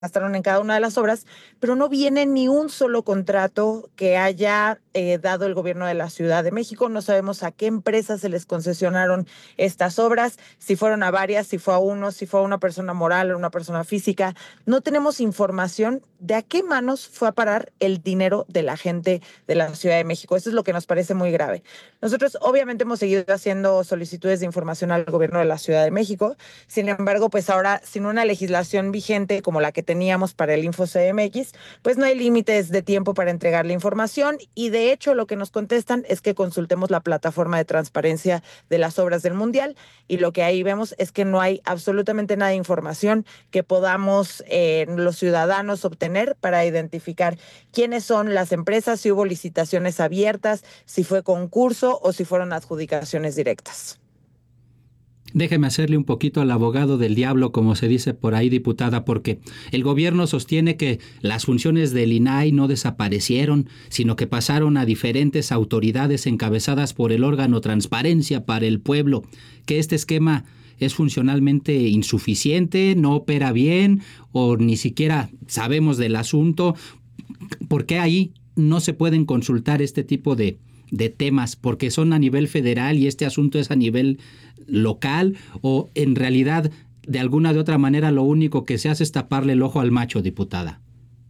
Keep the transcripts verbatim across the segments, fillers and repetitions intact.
gastaron en cada una de las obras, pero no viene ni un solo contrato que haya eh, dado el gobierno de la Ciudad de México. No sabemos a qué empresas se les concesionaron estas obras, si fueron a varias, si fue a uno, si fue a una persona moral o una persona física. No tenemos información de a qué manos fue a parar el dinero de la gente de la Ciudad de México. Eso es lo que nos parece muy grave. Nosotros obviamente hemos seguido haciendo solicitudes de información al gobierno de la Ciudad de México. Sin embargo, pues ahora, sin una legislación vigente como la que teníamos para el Info C M X, pues no hay límites de tiempo para entregar la información, y de hecho lo que nos contestan es que consultemos la plataforma de transparencia de las obras del Mundial, y lo que ahí vemos es que no hay absolutamente nada de información que podamos eh, los ciudadanos obtener para identificar quiénes son las empresas, si hubo licitaciones abiertas, si fue concurso o si fueron adjudicaciones directas. Déjeme hacerle un poquito al abogado del diablo, como se dice por ahí, diputada, porque el gobierno sostiene que las funciones del I N A I no desaparecieron, sino que pasaron a diferentes autoridades encabezadas por el órgano Transparencia para el Pueblo, que este esquema es funcionalmente insuficiente, no opera bien o ni siquiera sabemos del asunto. ¿Por qué ahí no se pueden consultar este tipo de de temas, porque son a nivel federal y este asunto es a nivel local, o en realidad de alguna de otra manera lo único que se hace es taparle el ojo al macho, diputada?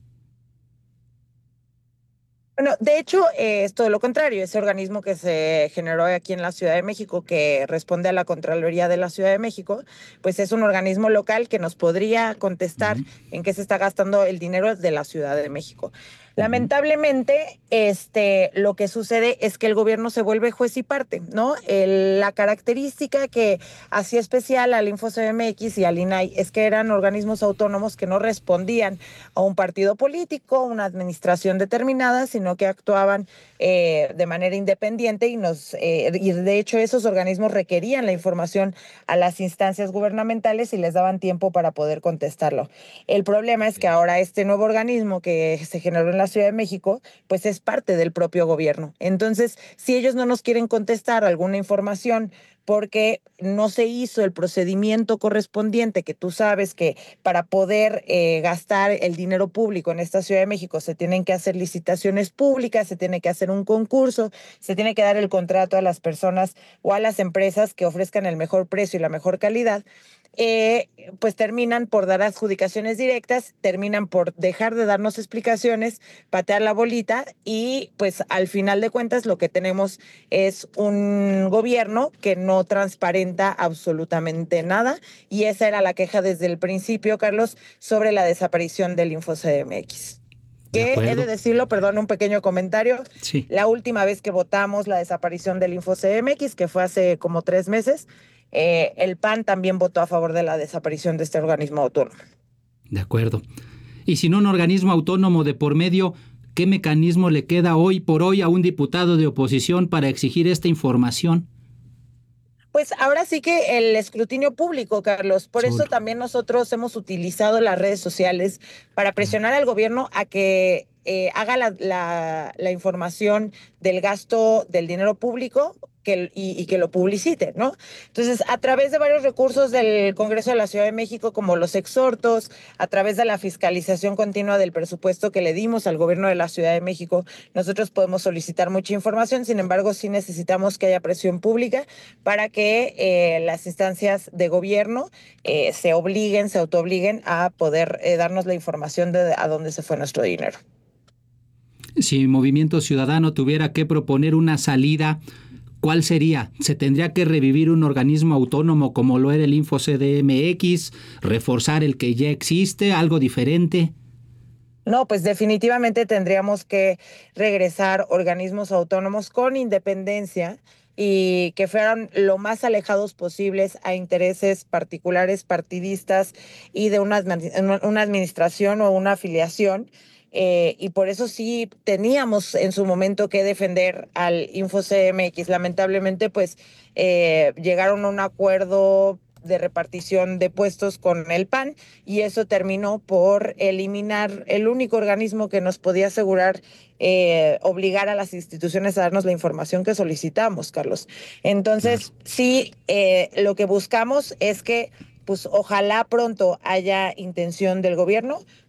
Bueno, de hecho, eh, es todo lo contrario. Ese organismo que se generó aquí en la Ciudad de México, que responde a la Contraloría de la Ciudad de México, pues es un organismo local que nos podría contestar Uh-huh. en qué se está gastando el dinero de la Ciudad de México. Uh-huh. Lamentablemente, este, lo que sucede es que el gobierno se vuelve juez y parte, ¿no? El, la característica que hacía especial al Info C M X y al I N A I es que eran organismos autónomos que no respondían a un partido político, una administración determinada, sino que actuaban eh, de manera independiente, y nos eh, y de hecho esos organismos requerían la información a las instancias gubernamentales y les daban tiempo para poder contestarlo. El problema es que ahora este nuevo organismo que se generó en la Ciudad de México, pues es parte del propio gobierno. Entonces, si ellos no nos quieren contestar alguna información porque no se hizo el procedimiento correspondiente, que tú sabes que para poder eh, gastar el dinero público en esta Ciudad de México se tienen que hacer licitaciones públicas, se tiene que hacer un concurso, se tiene que dar el contrato a las personas o a las empresas que ofrezcan el mejor precio y la mejor calidad. Eh, pues terminan por dar adjudicaciones directas, terminan por dejar de darnos explicaciones, patear la bolita, y pues al final de cuentas lo que tenemos es un gobierno que no transparenta absolutamente nada, y esa era la queja desde el principio, Carlos, sobre la desaparición del Info C M X. Que he de decirlo, perdón, un pequeño comentario. Sí. La última vez que votamos la desaparición del Info C M X, que fue hace como tres meses, eh, el P A N también votó a favor de la desaparición de este organismo autónomo. De acuerdo. Y sin un organismo autónomo de por medio, ¿qué mecanismo le queda hoy por hoy a un diputado de oposición para exigir esta información? Pues ahora sí que el escrutinio público, Carlos. Por Solo. eso también nosotros hemos utilizado las redes sociales para presionar al gobierno a que eh, haga la, la, la información del gasto del dinero público que, y, y que lo publicite, ¿no? Entonces, a través de varios recursos del Congreso de la Ciudad de México, como los exhortos, a través de la fiscalización continua del presupuesto que le dimos al gobierno de la Ciudad de México, nosotros podemos solicitar mucha información. Sin embargo, sí necesitamos que haya presión pública para que eh, las instancias de gobierno eh, se obliguen, se autoobliguen a poder eh, darnos la información de a dónde se fue nuestro dinero. Si Movimiento Ciudadano tuviera que proponer una salida, ¿cuál sería? ¿Se tendría que revivir un organismo autónomo como lo era el Info C D M X? ¿Reforzar el que ya existe? ¿Algo diferente? No, pues definitivamente tendríamos que regresar organismos autónomos con independencia y que fueran lo más alejados posibles a intereses particulares, partidistas y de una, una administración o una afiliación. Eh, y por eso sí teníamos en su momento que defender al Info C M X. Lamentablemente, pues eh, llegaron a un acuerdo de repartición de puestos con el P A N, y eso terminó por eliminar el único organismo que nos podía asegurar eh, obligar a las instituciones a darnos la información que solicitamos, Carlos. Entonces, claro. sí, eh, lo que buscamos es que pues ojalá pronto haya intención del gobierno